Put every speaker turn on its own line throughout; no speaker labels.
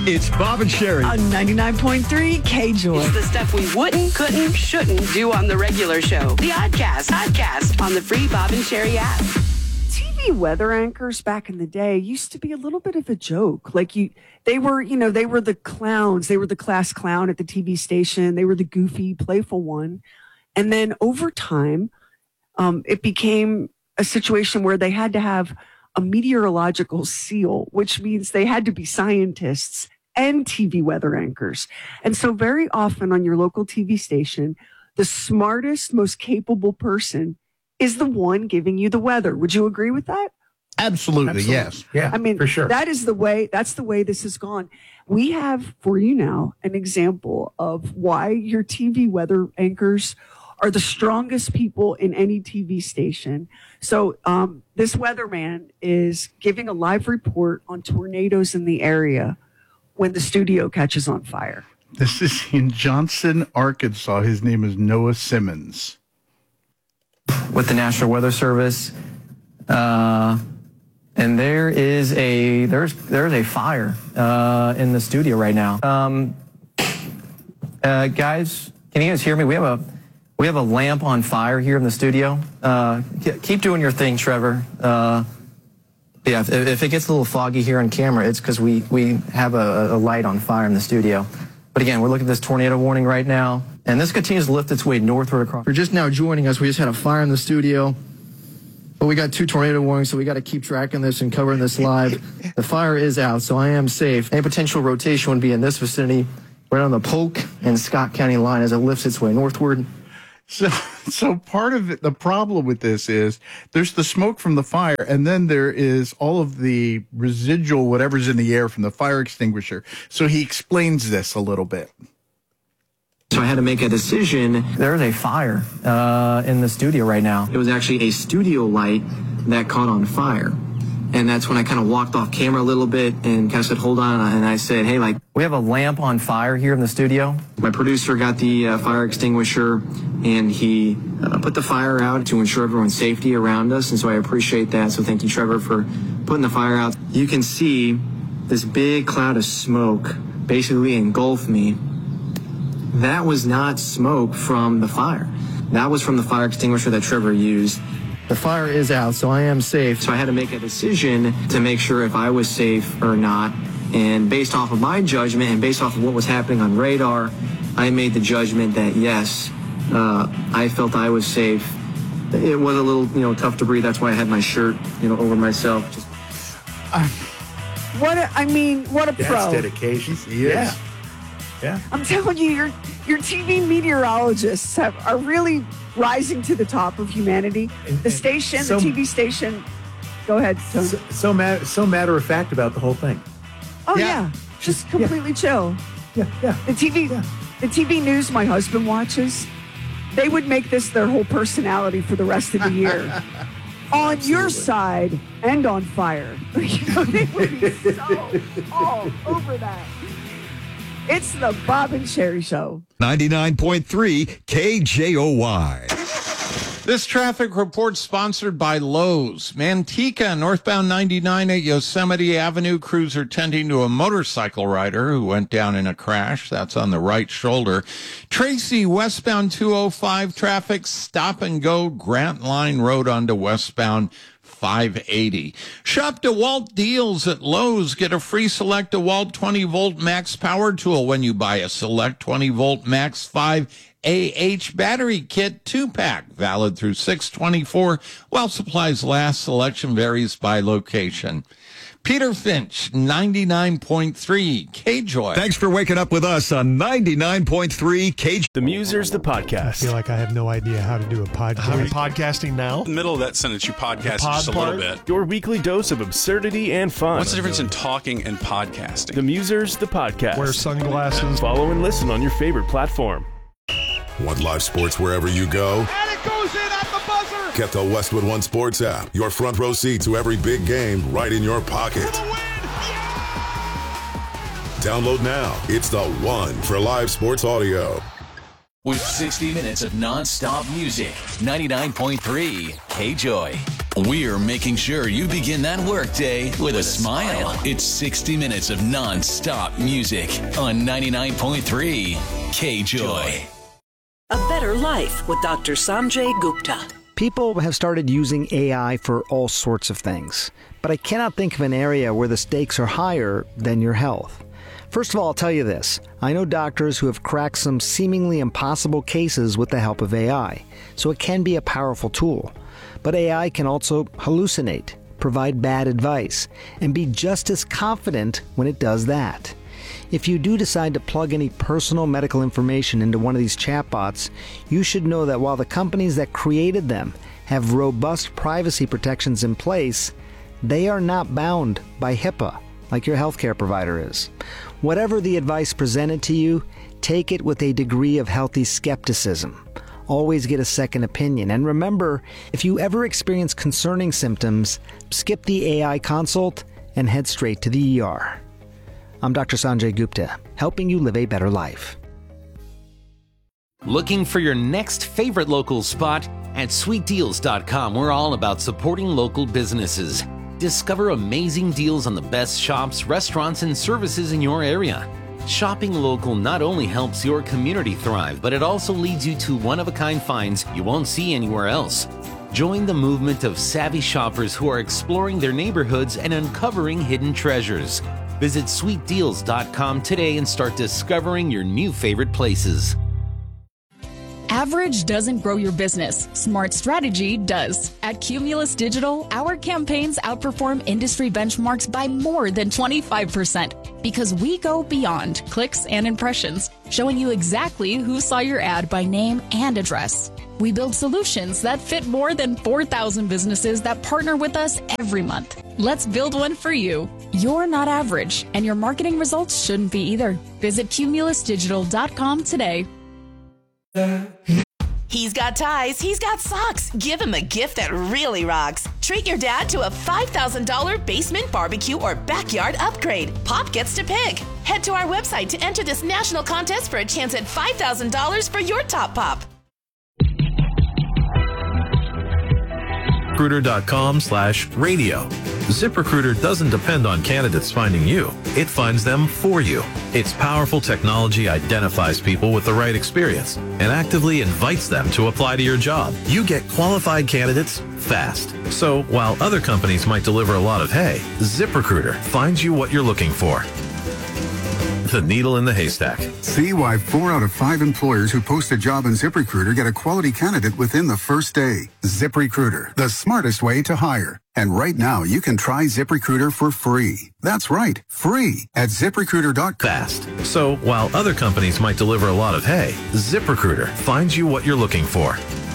It's Bob and Sherry
on 99.3 K-Joy.
It's the stuff we wouldn't, couldn't, shouldn't do on the regular show. The Oddcast on the free Bob and Sherry app.
TV weather anchors back in the day used to be a little bit of a joke. Like they were the clowns. They were the class clown at the TV station. They were the goofy, playful one. And then over time, it became a situation where they had to have a meteorological seal, which means they had to be scientists and TV weather anchors. And so very often on your local TV station, the smartest, most capable person is the one giving you the weather. Would you agree with that?
Absolutely. Yes.
Yeah,
I mean,
for sure.
That's the way this has gone. We have for you now an example of why your TV weather anchors are the strongest people in any TV station. So this weatherman is giving a live report on tornadoes in the area when the studio catches on fire.
This is in Johnson, Arkansas. His name is Noah Simmons.
With the National Weather Service, and there's a fire in the studio right now. Guys, can you guys hear me? We have a lamp on fire here in the studio. Keep doing your thing, Trevor. Yeah, if it gets a little foggy here on camera, it's because we have a light on fire in the studio. But again, we're looking at this tornado warning right now, and this continues to lift its way northward across. If you're just now joining us, we just had a fire in the studio, but we got 2 tornado warnings, so we got to keep tracking this and covering this live. The fire is out, so I am safe. Any potential rotation would be in this vicinity, right on the Polk and Scott County line as it lifts its way northward.
So part of it, the problem with this is there's the smoke from the fire, and then there is all of the residual whatever's in the air from the fire extinguisher. So he explains this a little bit.
So I had to make a decision. There's a fire in the studio right now. It was actually a studio light that caught on fire. And that's when I kind of walked off camera a little bit and kind of said, hold on. And I said, hey, we have a lamp on fire here in the studio. My producer got the fire extinguisher, and he put the fire out to ensure everyone's safety around us. And so I appreciate that. So thank you, Trevor, for putting the fire out. You can see this big cloud of smoke basically engulf me. That was not smoke from the fire. That was from the fire extinguisher that Trevor used. The fire is out, so I am safe. So I had to make a decision to make sure if I was safe or not. And based off of my judgment and based off of what was happening on radar, I made the judgment that, yes, I felt I was safe. It was a little, tough to breathe. That's why I had my shirt, over myself.
What a pro.
That's dedication. He is. Yeah.
I'm telling you, your TV meteorologists are really rising to the top of humanity. The TV station. Go ahead, Tony.
So matter of fact about the whole thing.
Oh yeah, just completely chill.
Yeah.
The TV news my husband watches, they would make this their whole personality for the rest of the year. On your side and on fire. They would be so all over that. It's the Bob and Sherry Show.
99.3 KJOY.
This traffic report sponsored by Lowe's. Manteca, northbound 99 at Yosemite Avenue. Crews are tending to a motorcycle rider who went down in a crash. That's on the right shoulder. Tracy, westbound 205 traffic, stop and go. Grant Line Road onto westbound 580. Shop DeWalt deals at Lowe's. Get a free Select DeWalt 20-volt max power tool when you buy a Select 20-volt max 5AH battery kit 2-pack. Valid through 6/24 while supplies last. Selection varies by location. Peter Finch, 99.3 KJOY.
Thanks for waking up with us on 99.3 KJOY.
The Musers, the podcast.
I feel like I have no idea how to do a podcast.
I'm podcasting now.
In the middle of that sentence, you podcast just a little bit.
Your weekly dose of absurdity and fun.
What's the difference in talking and podcasting?
The Musers, the podcast.
Wear sunglasses.
Follow and listen on your favorite platform.
Want live sports wherever you go?
And it goes in at the buzzer!
Get the Westwood One Sports app. Your front row seat to every big game right in your pocket. Download now. It's the one for live sports audio.
With 60 minutes of non-stop music, 99.3 KJOY. We're making sure you begin that workday with a smile. It's 60 minutes of non-stop music on 99.3 KJOY.
A Better Life with Dr. Sanjay Gupta.
People have started using AI for all sorts of things, but I cannot think of an area where the stakes are higher than your health. First of all, I'll tell you this. I know doctors who have cracked some seemingly impossible cases with the help of AI, so it can be a powerful tool. But AI can also hallucinate, provide bad advice, and be just as confident when it does that. If you do decide to plug any personal medical information into one of these chatbots, you should know that while the companies that created them have robust privacy protections in place, they are not bound by HIPAA like your healthcare provider is. Whatever the advice presented to you, take it with a degree of healthy skepticism. Always get a second opinion. And remember, if you ever experience concerning symptoms, skip the AI consult and head straight to the ER. I'm Dr. Sanjay Gupta, helping you live a better life.
Looking for your next favorite local spot? At sweetdeals.com, we're all about supporting local businesses. Discover amazing deals on the best shops, restaurants, and services in your area. Shopping local not only helps your community thrive, but it also leads you to one-of-a-kind finds you won't see anywhere else. Join the movement of savvy shoppers who are exploring their neighborhoods and uncovering hidden treasures. Visit sweetdeals.com today and start discovering your new favorite places.
Average doesn't grow your business. Smart strategy does. At Cumulus Digital, our campaigns outperform industry benchmarks by more than 25% because we go beyond clicks and impressions, showing you exactly who saw your ad by name and address. We build solutions that fit more than 4,000 businesses that partner with us every month. Let's build one for you. You're not average, and your marketing results shouldn't be either. Visit cumulusdigital.com today.
He's got ties, he's got socks. Give him a gift that really rocks. Treat your dad to a $5,000 basement barbecue or backyard upgrade. Pop gets to pick. Head to our website to enter this national contest for a chance at $5,000 for your top pop.
ZipRecruiter.com/radio. ZipRecruiter doesn't depend on candidates finding you. It finds them for you. Its powerful technology identifies people with the right experience and actively invites them to apply to your job. You get qualified candidates fast. So while other companies might deliver a lot of hay, ZipRecruiter finds you what you're looking for. The needle in the haystack.
See why 4 out of 5 employers who post a job in ZipRecruiter get a quality candidate within the first day. ZipRecruiter, the smartest way to hire. And right now, you can try ZipRecruiter for free. That's right, free at ZipRecruiter.com.
Fast. So while other companies might deliver a lot of hay, ZipRecruiter finds you what you're looking for.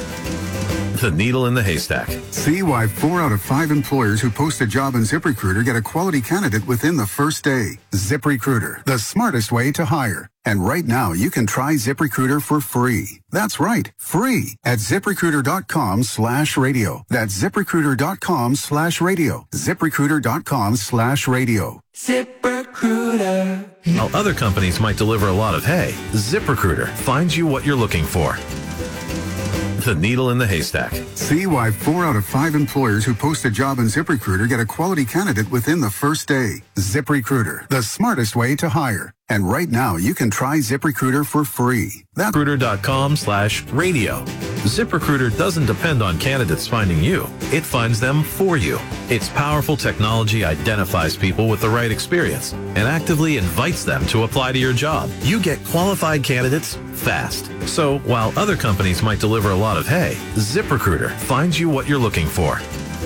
The needle in the haystack.
See why 4 out of 5 employers who post a job in ZipRecruiter get a quality candidate within the first day. ZipRecruiter, the smartest way to hire. And right now, you can try ZipRecruiter for free. That's right, free at ZipRecruiter.com/radio. That's ZipRecruiter.com/radio. ZipRecruiter.com/radio.
ZipRecruiter. While other companies might deliver a lot of hay, ZipRecruiter finds you what you're looking for. The needle in the haystack.
See why 4 out of 5 employers who post a job in ZipRecruiter get a quality candidate within the first day. ZipRecruiter, the smartest way to hire. And right now, you can try ZipRecruiter for free. That's
ZipRecruiter.com/radio. ZipRecruiter doesn't depend on candidates finding you. It finds them for you. Its powerful technology identifies people with the right experience and actively invites them to apply to your job. You get qualified candidates fast. So while other companies might deliver a lot of hay, ZipRecruiter finds you what you're looking for.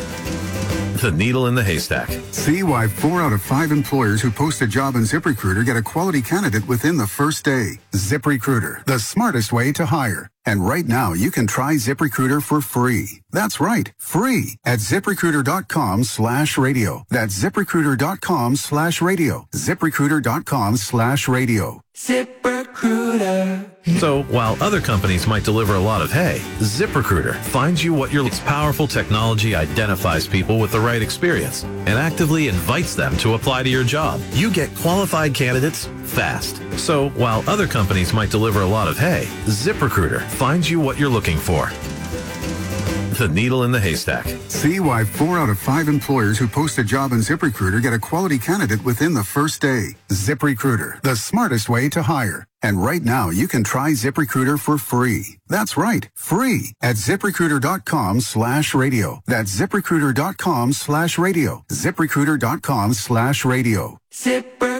The needle in the haystack.
See why 4 out of 5 employers who post a job in ZipRecruiter get a quality candidate within the first day. ZipRecruiter, the smartest way to hire. And right now, you can try ZipRecruiter for free. That's right, free at ZipRecruiter.com/radio. That's ZipRecruiter.com/radio. ZipRecruiter.com/radio.
ZipRecruiter. So while other companies might deliver a lot of hay, ZipRecruiter finds you what its powerful technology identifies people with the right experience and actively invites them to apply to your job. You get qualified candidates fast. So while other companies might deliver a lot of hay, ZipRecruiter finds you what you're looking for. The needle in the haystack.
See why 4 out of 5 employers who post a job on ZipRecruiter get a quality candidate within the first day. ZipRecruiter, the smartest way to hire. And right now, you can try ZipRecruiter for free. That's right, free at ZipRecruiter.com/radio. That's ZipRecruiter.com/radio. ZipRecruiter.com/radio.
ZipRecruiter.